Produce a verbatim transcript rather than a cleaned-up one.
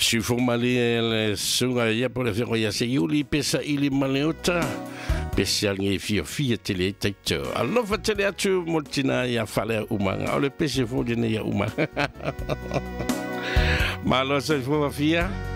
Si formali le sunga ia por le fero ia se iuli pesa ili maleota pesa ngi fio fia tele taito alofa tele atu moltina ia fale umanga ole pesa fo ia umanga malo se fo fia